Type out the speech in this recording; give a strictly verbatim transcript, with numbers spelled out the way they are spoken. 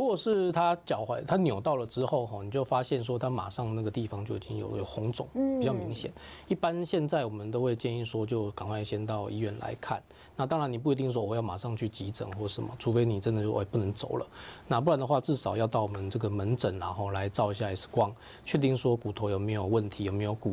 果是他脚踝他扭到了之后哈，你就发现说他马上那个地方就已经有有红肿，比较明显。一般现在我们都会建议说，就赶快先到医院来看。那当然你不一定说我要马上去急诊或什么，除非你真的就哎不能走了。那不然的话，至少要到我们这个门诊然后来照一下 X 光，确定说骨头有没有问题，有没有骨